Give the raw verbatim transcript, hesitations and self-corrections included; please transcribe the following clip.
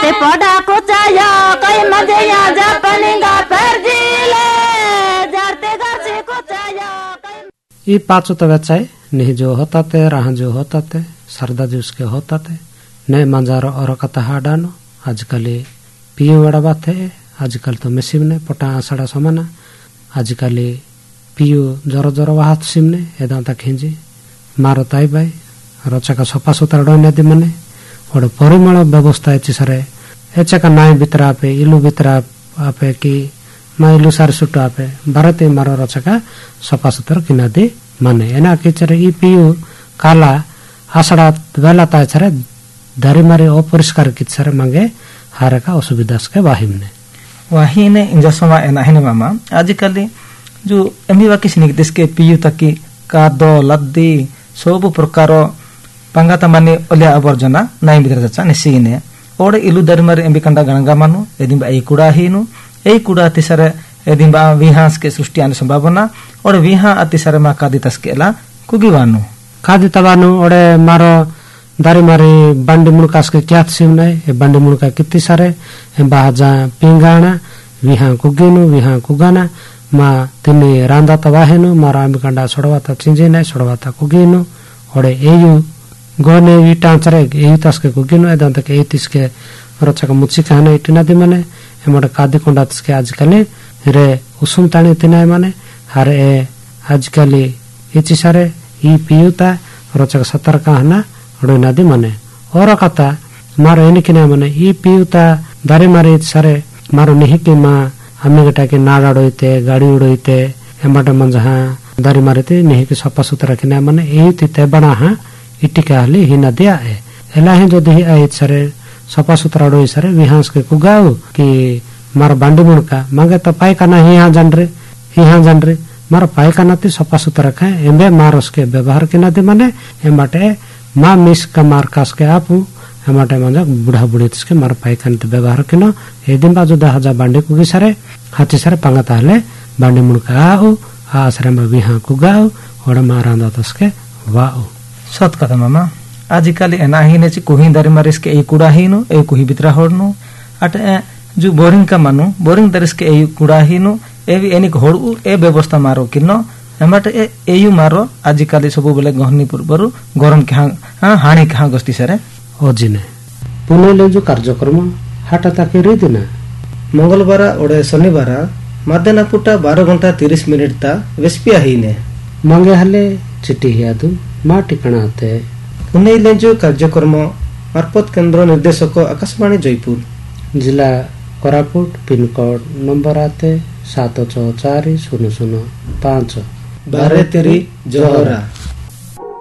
ते पड़ा को चाया कई मजे या जापनिंगा परजीले जरते गर्से को चाया ई पाचो तो बच्चाए नहीं जो होता ते रहा जो होता ते सरदा जो उसके होता ते ने मंजारो और कथा हाडानो आजकल पियो बड़ा बात है आजकल तो मेसिम ने पटा आसड़ा समाना आजकल पियो जर जर वाहत सिमने एदा तक हिंजी मारो ताई बाई रचा का सफा सुतरा डोने दी मने और परिमल व्यवस्था एची सरे एचा का नाय बितरा पे इलू बितरा आपे की मा इलू सार सुट आपे भारते मारो रचा का सफा सुतरा किना दी मने एना की चरे ई पियो काला आसड़ा वेला ताई सरे दारी मारे अपरिष्कार कित सरे मांगे हारे का असुविधा के वाहिमने वाहिने इंजा समा एना हेने मामा आजकल जो एमबी वाकी सिनिक देश के पियु तकी कादो लद्दी सब प्रकार पंगाता माने ओलिया आवर्जना नाई बितर जचा निसिने ओडे इलु दरमारे एमबी कंडा गणगा मानु एदिन बा एकुडा हिनु ए कुडा तिसरे एदिन बा विहास के सृष्टि आने संभावना और विहा अतिसरे मा कादी तस्केला कुगिवानु कादी तबानु ओडे मारो दारी मारी बंडी मुनकास के क्या सिमने ए बंडी मुनका कित्ती सारे ए बाजा पिंगाना विहा कुगिनु विहा कुगाना मा तिनी रांदा तवाहेनु मारा आंबिकांडा सोडवाता चिंजेने सोडवाता कुगिनु ओडे एयु गोने विटांचरे एयु तस्के कुगिनु एदन तक एयु तिसके रचक मुची कहना इटिना दि माने एमोडे कादी कोंडा तस्के आजकल रे उसुम ताणी तिनाय माने हारे ए आजकल इची सारे ई पियुता रचक सतर कहना रोना दि माने और कथा मारो एनिकिना माने ई पियुता दारी मारी सारे मारो निहि के मा हमें गटा के नाड़ उड़ोइते गाड़ी उड़ोइते एमाटे मन जहाँ दारी मारीते नहीं कि सफा सुतरा किना माने एही तिते बना हा इटिका हली हिना दिया है एला ही जो देही आइत सरे सफा सुतरा उड़ोइ सरे विहांस के कुगाऊ कि मार बांडी मुड़का मांगे तो पाई काना ही हाँ जानरे ही हाँ जानरे मार पाई काना ती सफा सुतरा खाए एम्बे मार उसके व्यवहार किना दे माने एमाटे माँ मिस का मार कास के आपू हमारे मंजा बुढ़ा बुढ़ी तिसके मार पाई कान ते व्यवहार किनो ए दिन बाजू दा हजार बांडे कुगी सारे हाथी सारे पंगा ताले बांडे मुड़का आओ आसरे में विहा कुगाओ और मारांदा तसके वाओ सत कथा मामा आजिकल एना ही ने ची कुही दारी मारिस के ए कुड़ा हिनु ए कुही बितरा होड़नु अट जो बोरिंग का मानु बोरिंग दरिस के ए कुड़ा हिनु ए भी एनिक होड़ु ए व्यवस्था मारो किनो एमाटे ए एयु मारो आजिकल सब बेले गहनी पूर्वरु गरम के हां हाणी के हां गस्ती सारे ओजिने पुनेले जो कार्यक्रम हाटा ताके रेदिना मंगलवार ओडे शनिवार मध्याह्न पुटा बारह घंटा तीस मिनिट ता वेस्पिया हिने मंगे हले चिट्ठी हियादु मा टिकणाते पुनेले जो कार्यक्रम मार्फत केंद्र निर्देशक आकाशवाणी जयपुर जिला कोरापुट पिन कोड नंबर आते सात छह चार शून्य शून्य पाँच बारह तेरी जोहरा।